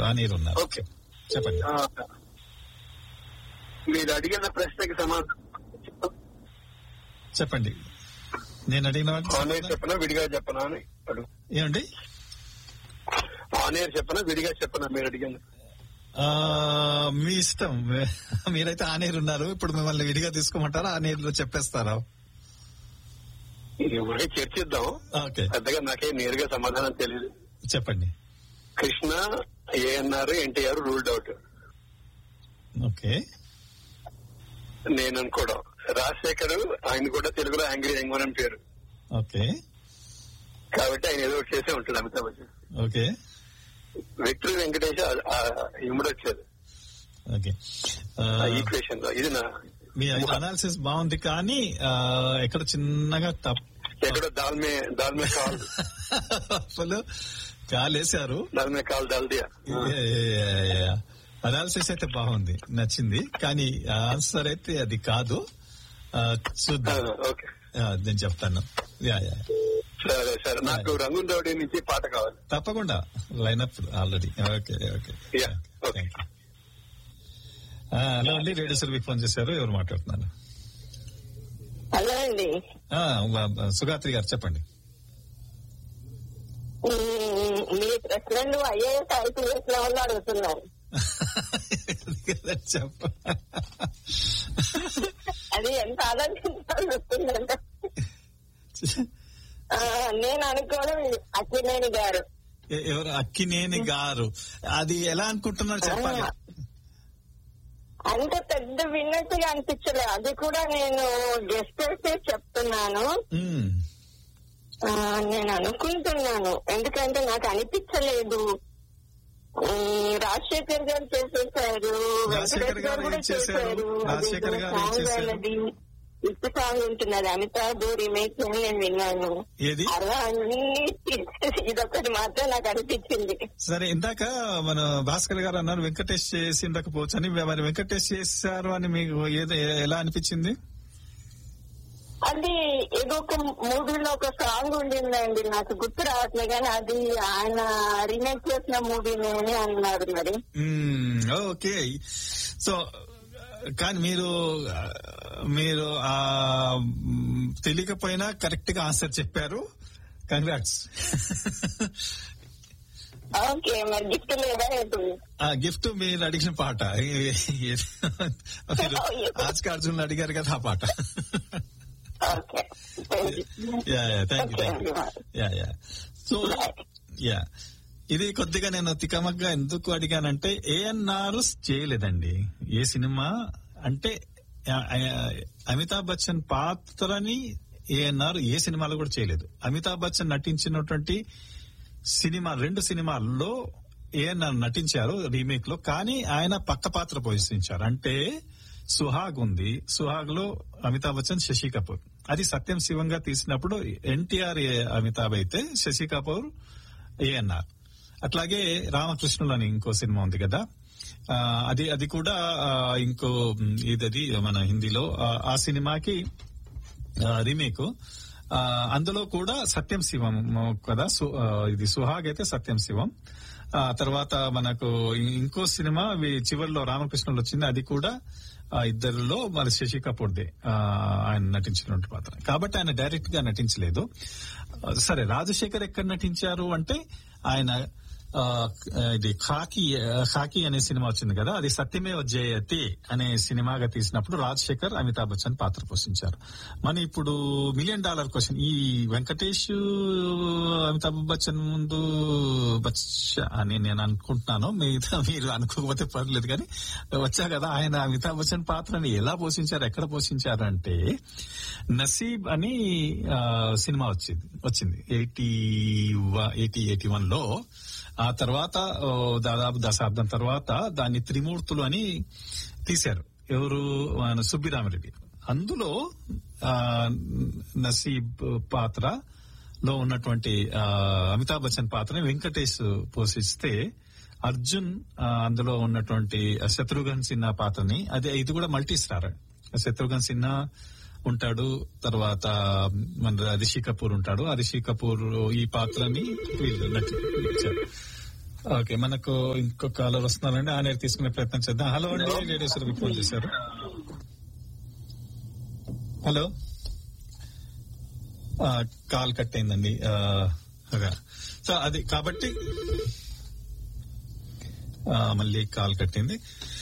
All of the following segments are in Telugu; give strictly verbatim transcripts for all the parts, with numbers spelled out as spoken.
ఆన్ ఎయిర్ ఉన్నారు. ఓకే చెప్పండి. మీరు అడిగిన ప్రశ్నకి సమాధానం చెప్పండి. నేను అడిగిన ఆన్ ఎయిర్ చెప్పనా విడిగా చెప్పనా అని అడుగు. ఏమండి ఆన్ ఎయిర్ చెప్పనా విడిగా చెప్పనా మీరు అడిగింది? మీ ఇష్టం. మీరైతే ఆన్ ఎయిర్ ఉన్నారు, ఇప్పుడు మిమ్మల్ని విడిగా తీసుకోమంటారా ఆన్ ఎయిర్ లో చెప్పేస్తారా? ఇది చర్చిద్దాం. పెద్దగా నాకే నేరుగా సమాధానం తెలియదు. చెప్పండి. Krishna, ANR, NTR ruled out. Okay. నేను అనుకోవడం. రాజశేఖర్, ఆయన కూడా తెలుగులో యాంగ్రీ యంగ్ అని పేరు. ఓకే. కాబట్టి ఆయన ఏదో చేసే ఉంటాడు అమితాబ్ బచ్చన్. ఓకే. విక్టరీ వెంకటేష్ ఇమ్మడి వచ్చేది ఈక్వేషన్ లో. ఇది నా మీ అనాలిసిస్ బాగుంది, కానీ ఎక్కడ చిన్నగా తప్పు, ఎక్కడో దాల్మే దాల్మే కాల్ అసలు కాలేశారు. దాల్మే కాల్ దాల్దియా. అనాలిసిస్ అయితే బాగుంది, నచ్చింది, కానీ ఆన్సర్ అయితే అది కాదు. చూద్దాం. ఓకే, నేను చెప్తాను. యా యా సరే సరే. నాకు రంగున్ రౌడీ నుంచి పాట కావాలి. తప్పకుండా, lineup already. Okay okay. Hello అండి, రేడియో సర్వీస్ ఫోన్ చేశారు, ఎవరు మాట్లాడుతున్నారు? హలో అండి. సుగాత్రి గారు చెప్పండి. మీ ప్రశ్నలు ఐఏఎస్ ఐపీఎస్ లెవెల్లో అడుగుతున్నారు. చెప్ప అది ఎంత ఆలోచించాలంటే నేను అనుకోవడం అక్కినేని గారు. ఎవరు? అక్కినేని గారు. అది ఎలా అనుకుంటున్నారు చెప్పాలి. అంత పెద్ద విన్నట్టుగా అనిపించలేదు. అది కూడా నేను గెస్ట్ చేసి చెప్తున్నాను. నేను అనుకుంటున్నాను, ఎందుకంటే నాకు అనిపించలేదు. రాజశేఖర్ గారు చేసేసారు, వెంకటేష్ గారు కూడా చేశారు. ఇప్పు సాంగ్ ఉంటున్నది అమితాబ్ రీమేక్ అని నేను విన్నాను. అలా అన్ని ఇదొకటి మాత్రం నాకు అనిపించింది. సరే, ఇందాక మన భాస్కర్ గారు అన్నారు వెంకటేష్ చేసి ఉండకపోవచ్చు అని. మరి వెంకటేష్ చేశారు అని మీకు ఏదో ఎలా అనిపించింది? అది ఏదో ఒక మూవీలో ఒక సాంగ్ ఉండిందండి, నాకు గుర్తు రావట్లేదు, కానీ అది ఆయన రీమేక్ చేసిన మూవీనే అన్నారు. మరి ఓకే. సో కానీ మీరు మీరు ఆ తెలియకపోయినా కరెక్ట్ గా ఆన్సర్ చెప్పారు. కంగ్రాట్స్. ఓకే, మరి గిఫ్ట్ లేదా? గిఫ్ట్ మీరు అడిగిన పాట, ఆజ్కా అర్జున్ అడిగారు కదా ఆ పాట. సో యా ఇది కొద్దిగా నేను తికమగ్గా ఎందుకు అడిగానంటే, ఏఎన్ఆర్ చేయలేదండి ఏ సినిమా అంటే. అమితాబ్ బచ్చన్ పాత్రని ఏఎన్ఆర్ ఏ సినిమాలో కూడా చేయలేదు. అమితాబ్ బచ్చన్ నటించినటువంటి సినిమా రెండు సినిమాల్లో ఏఎన్ఆర్ నటించారు రీమేక్ లో, కానీ ఆయన పక్క పాత్ర పోషించారు. అంటే సుహాగ్ ఉంది, సుహాగ్ లో అమితాబ్ బచ్చన్, శశి కపూర్. అది సత్యం శివంగా తీసినప్పుడు ఎన్టీఆర్ అమితాబ్ అయితే, శశి కపూర్ ఏఎన్ఆర్. అట్లాగే రామకృష్ణులు అని ఇంకో సినిమా ఉంది కదా, అది అది కూడా ఇంకో ఇదది మన హిందీలో. ఆ సినిమాకి రీమేక్, అందులో కూడా సత్యం శివం కదా. ఇది సుహాగ్ అయితే సత్యం శివం. ఆ తర్వాత మనకు ఇంకో సినిమా చివరిలో రామకృష్ణులు వచ్చింది, అది కూడా ఇద్దరిలో మరి శశి కపూర్దే ఆయన నటించినటువంటి పాత్ర. కాబట్టి ఆయన డైరెక్ట్ గా నటించలేదు. సరే, రాజశేఖర్ ఎక్కడ నటించారు అంటే, ఆయన ఇది ఖాకీ ఖాకీ అనే సినిమా వచ్చింది కదా, అది సత్యమేవ జయతే అనే సినిమాగా తీసినప్పుడు రాజశేఖర్ అమితాబ్ బచ్చన్ పాత్ర పోషించారు. మన ఇప్పుడు మిలియన్ డాలర్ క్వశ్చన్, ఈ వెంకటేష్ అమితాబ్ బచ్చన్ ముందు బచ్చ అని నేను అనుకుంటున్నాను, మిగతా మీరు అనుకోకపోతే పర్లేదు, కానీ వచ్చా కదా ఆయన అమితాబ్ బచ్చన్ పాత్రని ఎలా పోషించారు, ఎక్కడ పోషించారు అంటే, నసీబ్ అని సినిమా వచ్చింది వచ్చింది ఎయిటీ ఎయిటీ ఎయిటీ వన్ లో. ఆ తర్వాత దాదాపు దశాబ్దం తర్వాత దాన్ని త్రిమూర్తులు అని తీశారు. ఎవరు? సుబ్బిరామిరెడ్డి. అందులో నసీబ్ పాత్రలో ఉన్నటువంటి అమితాబ్ బచ్చన్ పాత్రని వెంకటేష్ పోషిస్తే, అర్జున్ అందులో ఉన్నటువంటి శత్రుఘ్న్ సిన్హా పాత్రని, అదే ఇది కూడా మల్టీ స్టార్, శత్రుఘ్న్ సిన్హా ఉంటాడు, తర్వాత మన రిషి కపూర్ ఉంటాడు. ఆ రిషి కపూర్ ఈ పాత్రని వీళ్ళు నటించారు. ఓకే, మనకు ఇంకో కాలర్ వస్తున్నారండి. ఆ నేరు తీసుకునే ప్రయత్నం చేద్దాం. హలో అండి, రేడియో సురభి ఫోన్ చేశారు. హలో, కాల్ కట్ అయిందండి. సో అది కాబట్టి మళ్ళీ కాల్ కట్టింది.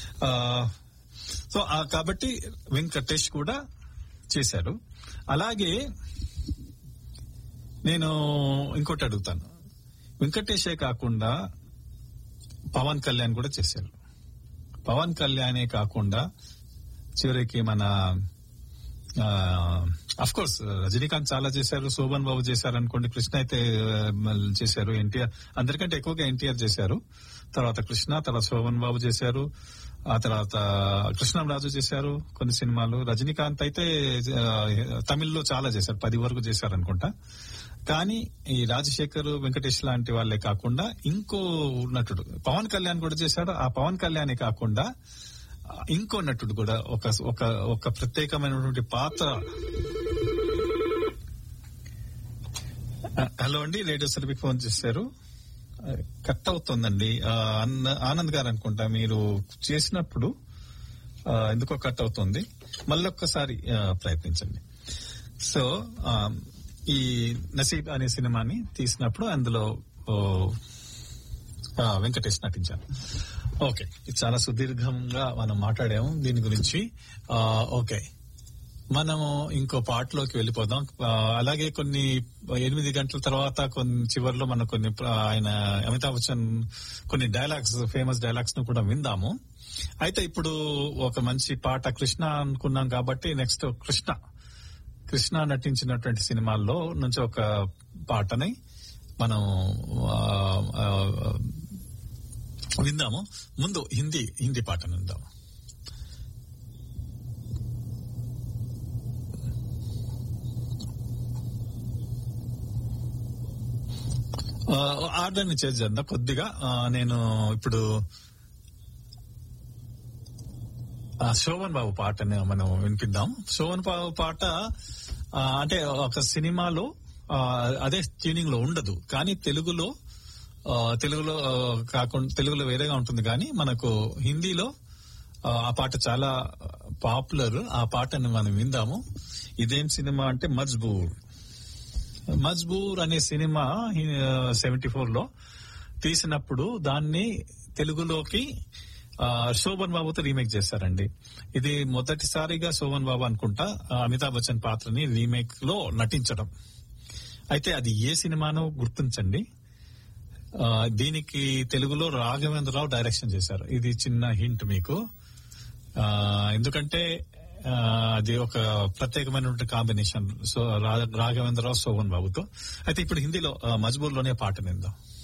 సో కాబట్టి వెంకటేష్ కూడా చేశారు. అలాగే నేను ఇంకోటి అడుగుతాను, వెంకటేషే కాకుండా పవన్ కళ్యాణ్ కూడా చేశారు. పవన్ కళ్యాణే కాకుండా చివరికి మన అఫ్ కోర్స్ రజనీకాంత్ చాలా చేశారు, శోభన్ బాబు చేశారు అనుకోండి, కృష్ణ అయితే చేశారు, ఎన్టీఆర్ అందరికంటే ఎక్కువగా ఎన్టీఆర్ చేశారు, తర్వాత కృష్ణ, తర్వాత శోభన్ బాబు చేశారు, ఆ తర్వాత కృష్ణంరాజు చేశారు కొన్ని సినిమాలు. రజనీకాంత్ అయితే తమిళ్లో చాలా చేశారు, పది వరకు చేశారు అనుకుంటా. కానీ ఈ రాజశేఖర్, వెంకటేష్ లాంటి వాళ్ళే కాకుండా ఇంకో నటుడు పవన్ కళ్యాణ్ కూడా చేశాడు. ఆ పవన్ కళ్యాణే కాకుండా ఇంకో నటుడు కూడా ఒక ఒక ఒక ప్రత్యేకమైనటువంటి పాత్ర. హలో అండి, రేడియో సర్వీకి ఫోన్ చేశారు. కట్ అవుతుందండి. ఆనంద్ గారు అనుకుంటా మీరు చేసినప్పుడు ఎందుకో కట్ అవుతుంది, మళ్ళొక్కసారి ప్రయత్నించండి. సో ఈ నసీబ్ అనే సినిమాని తీసినప్పుడు అందులో వెంకటేష్ నటించారు. ఓకే, ఇది చాలా సుదీర్ఘంగా మనం మాట్లాడాము దీని గురించి. ఓకే, మనము ఇంకో పాటలోకి వెళ్ళిపోదాం. అలాగే కొన్ని ఎనిమిది గంటల తర్వాత కొన్ని చివరిలో మనం కొన్ని ఆయన అమితాబ్ బచ్చన్ కొన్ని డైలాగ్స్, ఫేమస్ డైలాగ్స్ ను కూడా విందాము. అయితే ఇప్పుడు ఒక మంచి పాట కృష్ణ అనుకున్నాం కాబట్టి నెక్స్ట్ కృష్ణ కృష్ణ నటించినటువంటి సినిమాల్లో నుంచి ఒక పాటని మనం విందాము. ముందు హిందీ హిందీ పాటను విందాము. ఆర్డర్ని చేద్దాం కొద్దిగా. నేను ఇప్పుడు శోభన్ బాబు పాటని మనం వినిపిద్దాం. శోభన్ బాబు పాట అంటే ఒక సినిమాలో అదే ట్యూనింగ్ లో ఉండదు, కానీ తెలుగులో తెలుగులో కాకుండా తెలుగులో వేరేగా ఉంటుంది, కానీ మనకు హిందీలో ఆ పాట చాలా పాపులర్. ఆ పాటని మనం విందాము. ఇదేం సినిమా అంటే మజ్బూర్. మజ్బూర్ అనే సినిమా సెవెంటీ ఫోర్ లో తీసినప్పుడు దాన్ని తెలుగులోకి శోభన్ బాబుతో రీమేక్ చేశారండి. ఇది మొదటిసారిగా శోభన్ బాబు అనుకుంటా అమితాబ్ బచ్చన్ పాత్రని రీమేక్ లో నటించడం. అయితే అది ఏ సినిమానో గుర్తించండి. దీనికి తెలుగులో రాఘవేంద్రరావు డైరెక్షన్ చేశారు. ఇది చిన్న హింట్ మీకు, ఎందుకంటే అది ఒక ప్రత్యేకమైనటువంటి కాంబినేషన్. సో రాఘవేంద్రరావు శోభన్ బాబుతో. అయితే ఇప్పుడు హిందీలో మజ్బూర్ లోనే పాట నిందాం.